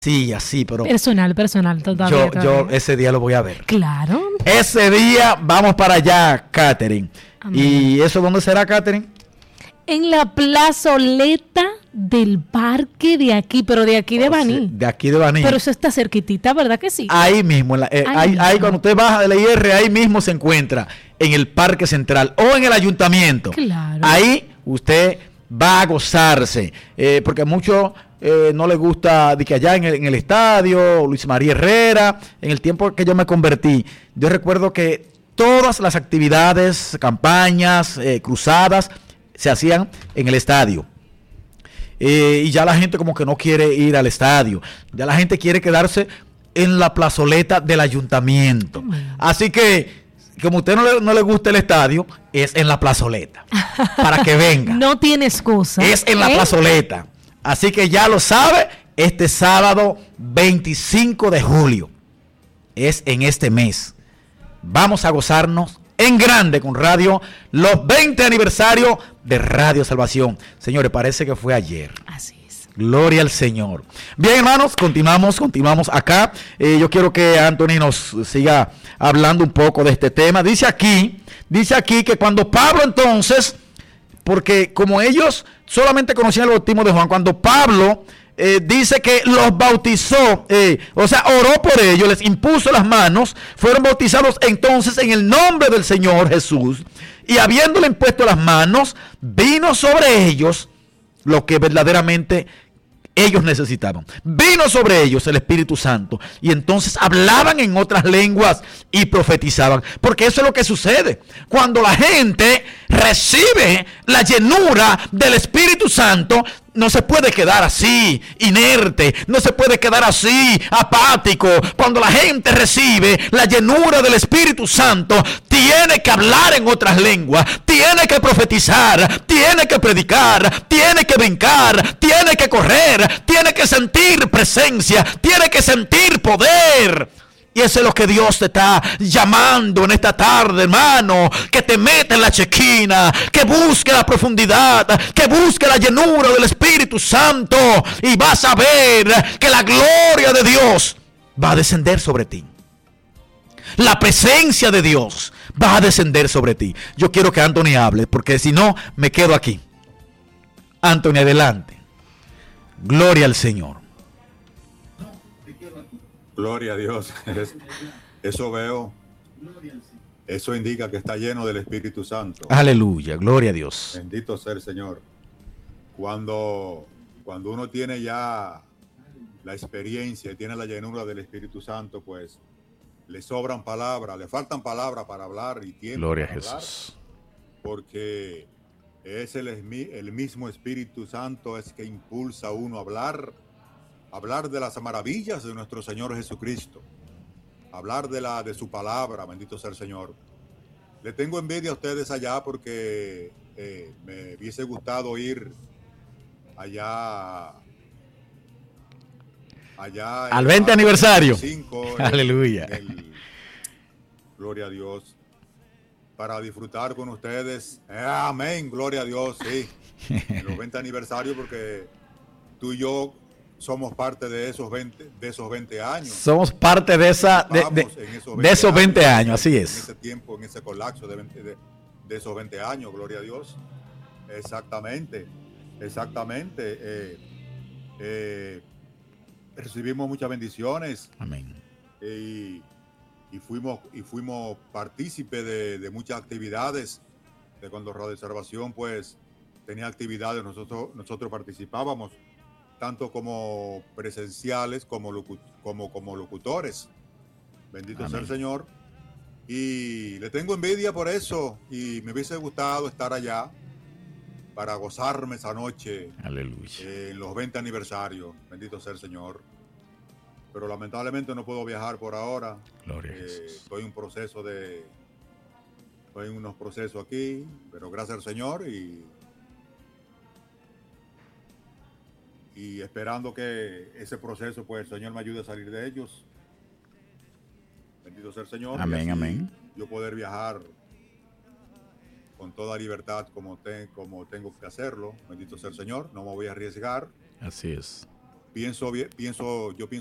Sí, así, pero Personal, todavía. yo ese día lo voy a ver. Claro. Ese día vamos para allá, Catherine. Amén. ¿Y eso dónde será, Catherine? En la plazoleta del parque de aquí, pero de aquí de Baní. Sí, de aquí de Baní. Pero eso está cerquitita, ¿verdad que sí? Ahí mismo, ahí cuando usted baja de la IR, ahí mismo se encuentra, en el Parque Central o en el Ayuntamiento. Claro. Ahí usted va a gozarse, porque a muchos no les gusta de que allá en el estadio, Luis María Herrera, en el tiempo que yo me convertí, yo recuerdo que todas las actividades, campañas, cruzadas, se hacían en el estadio. Y ya la gente como que no quiere ir al estadio, ya la gente quiere quedarse en la plazoleta del ayuntamiento. Así que, como a usted no le gusta el estadio, es en la plazoleta, para que venga. No tiene excusa. Es en la plazoleta. Así que ya lo sabe, este sábado 25 de julio, es en este mes. Vamos a gozarnos en grande con radio, los 20 aniversarios de Radio Salvación. Señores, parece que fue ayer. Así es. Gloria al Señor. Bien, hermanos, continuamos acá. Yo quiero que Anthony nos siga hablando un poco de este tema. Dice aquí que cuando Pablo entonces, porque como ellos solamente conocían el bautismo de Juan, cuando Pablo dice que los bautizó, oró por ellos, les impuso las manos, fueron bautizados entonces en el nombre del Señor Jesús, y habiéndole impuesto las manos, vino sobre ellos lo que verdaderamente ellos necesitaban. Vino sobre ellos el Espíritu Santo y entonces hablaban en otras lenguas y profetizaban, porque eso es lo que sucede cuando la gente recibe la llenura del Espíritu Santo. No se puede quedar así, inerte, no se puede quedar así, apático. Cuando la gente recibe la llenura del Espíritu Santo, tiene que hablar en otras lenguas, tiene que profetizar, tiene que predicar, tiene que brincar, tiene que correr, tiene que sentir presencia, tiene que sentir poder. Y eso es lo que Dios te está llamando en esta tarde, hermano. Que te meta en la chequina, que busque la profundidad, que busque la llenura del Espíritu Santo. Y vas a ver que la gloria de Dios va a descender sobre ti. La presencia de Dios va a descender sobre ti. Yo quiero que Anthony hable, porque si no, me quedo aquí. Anthony, adelante. Gloria al Señor. Gloria a Dios. Eso veo. Eso indica que está lleno del Espíritu Santo. Aleluya, gloria a Dios. Bendito sea el Señor. Cuando uno tiene ya la experiencia y tiene la llenura del Espíritu Santo, pues le sobran palabras, le faltan palabras para hablar y tiempo. Gloria a para Jesús. hablar, porque es el mismo Espíritu Santo es que impulsa a uno a hablar de las maravillas de nuestro Señor Jesucristo, hablar de su palabra. Bendito sea el Señor. Le tengo envidia a ustedes allá porque me hubiese gustado ir allá al 20 aniversario. 5, Aleluya. Gloria a Dios. Para disfrutar con ustedes. Amén. Gloria a Dios. Sí. En los 20 aniversarios, porque tú y yo somos parte de esos 20 años. Somos parte de esos 20 años, así es. En ese tiempo, en ese colapso de esos 20 años, gloria a Dios. Exactamente. Recibimos muchas bendiciones. Amén. Y fuimos partícipes de muchas actividades. De cuando Radio Salvación pues tenía actividades, nosotros participábamos, tanto como presenciales como locutores. Bendito sea el Señor. Y le tengo envidia por eso, y me hubiese gustado estar allá para gozarme esa noche. Aleluya. En los 20 aniversarios. Bendito sea el Señor. Pero lamentablemente no puedo viajar por ahora. Gloria a Jesús. Estoy en unos procesos aquí, pero gracias al Señor y esperando que ese proceso, pues el Señor me ayude a salir de ellos. Bendito sea el Señor. Amén, amén. Yo poder viajar con toda libertad como tengo que hacerlo. Bendito sea el Señor. No me voy a arriesgar. Así es. pienso